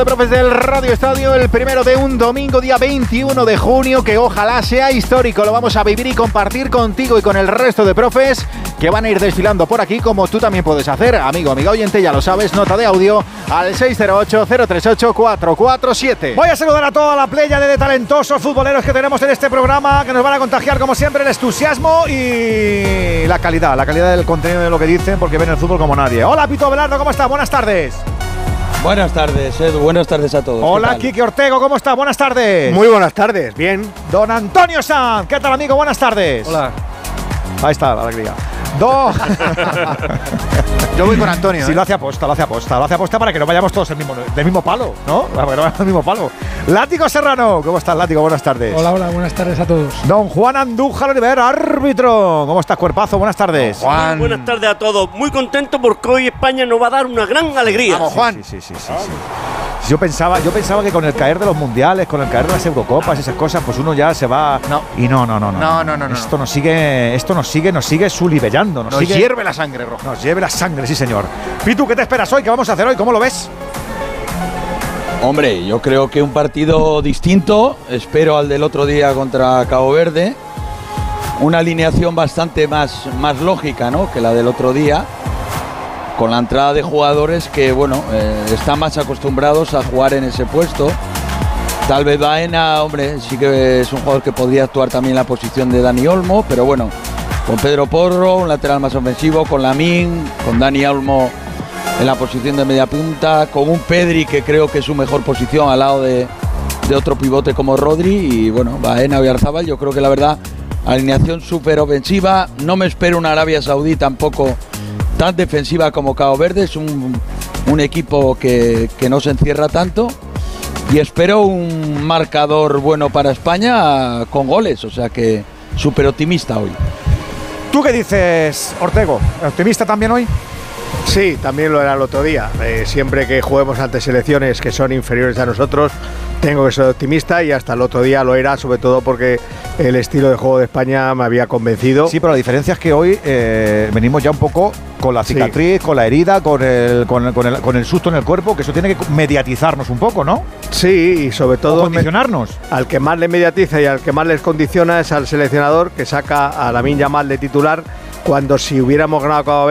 Profes del Radio Estadio, el primero de un domingo, día 21 de junio, que ojalá sea histórico. Lo vamos a vivir y compartir contigo y con el resto de profes que van a ir desfilando por aquí, como tú también puedes hacer. Amigo, amiga oyente, ya lo sabes, nota de audio al 608-038-447. Voy a saludar a toda la playa de talentosos futboleros que tenemos en este programa, que nos van a contagiar, como siempre, el entusiasmo y la calidad del contenido de lo que dicen, porque ven el fútbol como nadie. Hola, Pito Abelardo, ¿cómo estás? Buenas tardes. Buenas tardes, Edu. Buenas tardes a todos. Hola, Quique Ortego, ¿cómo está? Buenas tardes. Muy buenas tardes, bien. Don Antonio Sanz, ¿qué tal, amigo? Buenas tardes. Hola. Ahí está la alegría. Yo voy con Antonio. Sí, lo hace aposta para que no vayamos todos del mismo palo, ¿no? Para que no vayamos del mismo palo. Látigo Serrano, ¿cómo estás, Látigo? Buenas tardes. Hola, buenas tardes a todos. Don Juan Andújar Oliver, árbitro. ¿Cómo estás, cuerpazo? Buenas tardes. Juan. Muy buenas tardes a todos. Muy contento porque hoy España nos va a dar una gran alegría. Vamos, Juan. Sí. Yo pensaba que con el caer de los mundiales, con el caer de las Eurocopas y esas cosas, pues uno ya se va. No. Y no. No. Esto nos sigue sulibellando. Nos hierve la sangre roja. Nos hierve la sangre, sí, señor. Pitu, ¿qué te esperas hoy? ¿Qué vamos a hacer hoy? ¿Cómo lo ves? Hombre, yo creo que un partido distinto. Espero al del otro día contra Cabo Verde. Una alineación bastante más lógica, ¿no?, que la del otro día. Con la entrada de jugadores que, están más acostumbrados a jugar en ese puesto. Tal vez Baena, hombre, sí que es un jugador que podría actuar también en la posición de Dani Olmo, pero bueno, con Pedro Porro, un lateral más ofensivo, con Lamín, con Dani Olmo en la posición de media punta, con un Pedri que creo que es su mejor posición al lado de otro pivote como Rodri, y Baena, Oyarzabal. Yo creo que la verdad, alineación súper ofensiva. No me espero una Arabia Saudí tampoco tan defensiva como Cabo Verde. Es un equipo que no se encierra tanto, y espero un marcador bueno para España con goles, o sea que súper optimista hoy. ¿Tú qué dices, Ortego? ¿Optimista también hoy? Sí, también lo era el otro día. Siempre que juguemos ante selecciones que son inferiores a nosotros, tengo que ser optimista, y hasta el otro día lo era, sobre todo porque el estilo de juego de España me había convencido. Sí, pero la diferencia es que hoy venimos ya un poco con la cicatriz, sí, con la herida, con el susto en el cuerpo, que eso tiene que mediatizarnos un poco, ¿no? Sí, y sobre todo condicionarnos. Al que más le mediatiza y al que más les condiciona es al seleccionador, que saca a Lamine Yamal de titular, cuando si hubiéramos ganado Cabo Verde